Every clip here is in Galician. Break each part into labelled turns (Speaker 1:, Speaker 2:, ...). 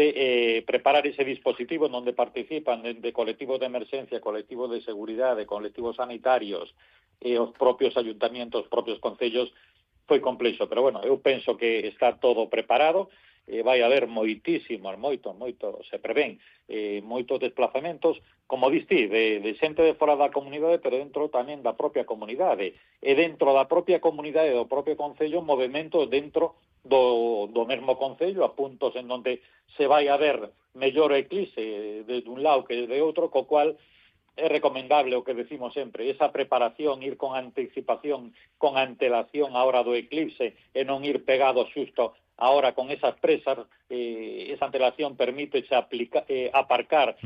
Speaker 1: preparar ese dispositivo en donde participan de colectivos de emerxencia, colectivos de seguridade, colectivos sanitarios, os propios ayuntamientos, os propios concellos, foi complexo, pero bueno, eu penso que está todo preparado, vai haber moito, se prevén moitos desplazamentos, como diste, de xente de fora da comunidade, pero dentro tamén da propia comunidade, e dentro da propia comunidade do propio concello, movimentos dentro do mesmo concello, a puntos en donde se vai a ver mellor eclipse desde un lado que desde outro, co cual é recomendable o que decimos sempre, esa preparación, ir con anticipación, con antelación á hora do eclipse e non ir pegado xusto ahora con esas presas, esa antelación permite aparcar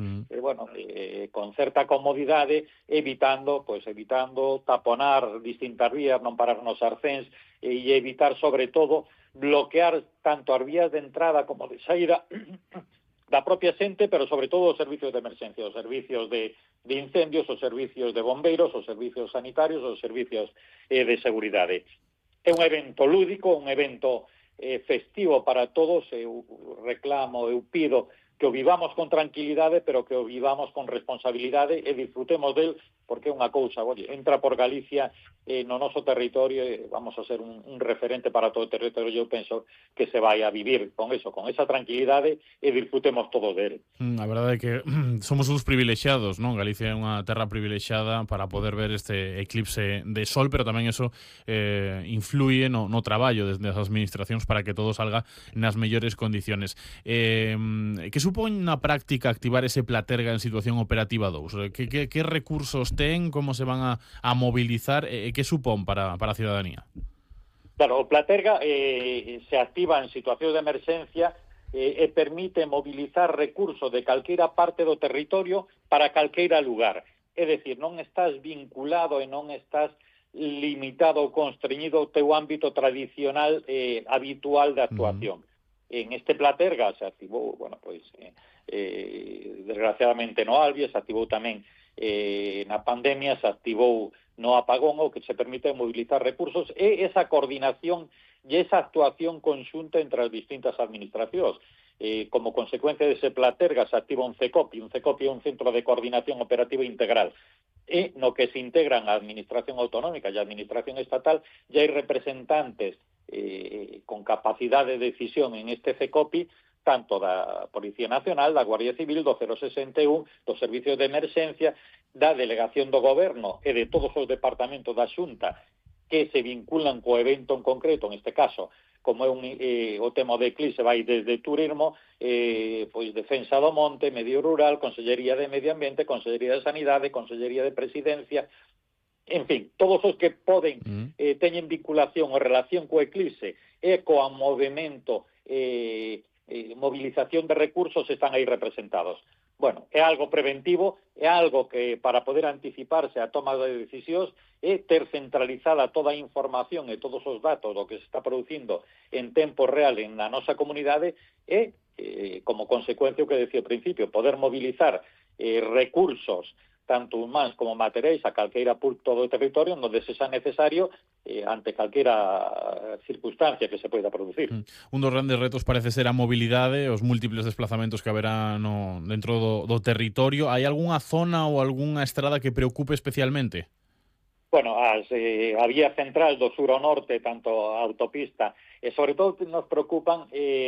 Speaker 1: con certa comodidade, evitando taponar distintas vías, non parar nos arcéns, e evitar sobre todo bloquear tanto as vías de entrada como de saída da propia xente, pero sobre todo os servicios de emerxencia, os servicios de incendios, os servicios de bombeiros, os servicios sanitarios, os servicios de seguridade. É un evento lúdico, un evento festivo para todos, eu reclamo, eu pido que o vivamos con tranquilidade, pero que o vivamos con responsabilidade e disfrutemos del, porque é unha cousa, entra por Galicia no noso territorio, vamos a ser un referente para todo o territorio, eu penso que se vai a vivir con eso, con esa tranquilidade e disfrutemos todos del.
Speaker 2: A verdade é que somos uns privilexiados, non? Galicia é unha terra privilexiada para poder ver este eclipse de sol, pero tamén eso influye no traballo desde as administracións para que todo salga nas mellores condiciones. Que supón na práctica activar ese Platerga en situación operativa 2? Que recursos ten, como se van a mobilizar, e que supón para a ciudadanía?
Speaker 1: Claro, o Platerga se activa en situacións de emerxencia e permite mobilizar recursos de calqueira parte do territorio para calqueira lugar. É dicir, non estás vinculado e non estás limitado ou constreñido ao teu ámbito tradicional habitual de actuación. En este Platerga se activou, desgraciadamente no Alvia, se activou tamén na pandemia, se activou no apagón, o que se permite mobilizar recursos e esa coordinación e esa actuación conxunta entre as distintas administracións. Como consecuencia dese Platerga se activa un CECOPI. Un CECOPI é un Centro de Coordinación Operativa Integral, e no que se integran a Administración Autonómica e a Administración Estatal, e hai representantes con capacidade de decisión en este CECOPI, tanto da Policía Nacional, da Guardia Civil, do 061, dos servicios de emerxencia, da Delegación do Goberno e de todos os departamentos da Xunta que se vinculan co evento en concreto, en este caso, como é o tema de eclipse, vai desde turismo, Defensa do Monte, Medio Rural, Consellería de Medio Ambiente, Consellería de Sanidade, Consellería de Presidencia, en fin, todos os que poden teñen vinculación ou relación co eclipse e co movimento movilización de recursos están aí representados. Bueno, é algo preventivo, é algo que para poder anticiparse a toma de decisións é ter centralizada toda a información e todos os datos do que se está producindo en tempo real na nosa comunidade e, como consecuencia o que decía ao principio, poder mobilizar recursos tanto humanos como materiais a calqueira punto do territorio onde se xa necesario ante calqueira circunstancia que se poida producir.
Speaker 2: Un dos grandes retos parece ser a mobilidade, os múltiples desplazamentos que haberá dentro do territorio. Hai algunha zona ou algunha estrada que preocupe especialmente?
Speaker 1: Bueno, a vía central do sur ao norte, tanto a autopista, e sobre todo nos preocupan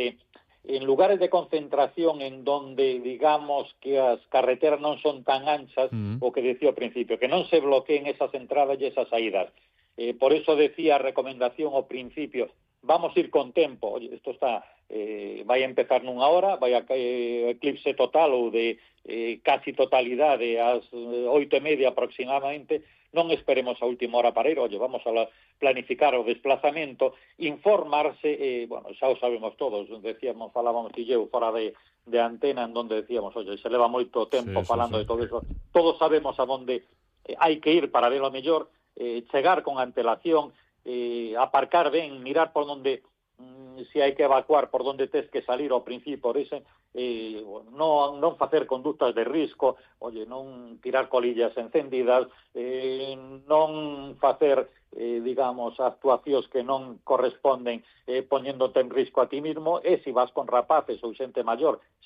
Speaker 1: en lugares de concentración en donde, digamos, que as carreteras non son tan anchas, o que decía ao principio, que non se bloqueen esas entradas e esas saídas. Por eso decía a recomendación ao principio, vamos ir con tempo. Oye, isto está, vai a empezar nunha hora, vai a eclipse total ou de casi totalidade ás 8:30 aproximadamente. Non esperemos a última hora para ir, vamos a planificar o desplazamento, informarse, xa o sabemos todos, falábamos e eu fora de antena, en donde decíamos, se leva moito tempo falando de todo eso, todos sabemos a donde hai que ir para ver o mellor, chegar con antelación, aparcar ben, mirar por donde, se hai que evacuar, por donde tes que salir ao principio, por ese, non facer conductas de risco, non tirar colillas encendidas, non facer, digamos, actuacións que non corresponden poñéndote en risco a ti mismo, e se vas con rapaces ou xente maior,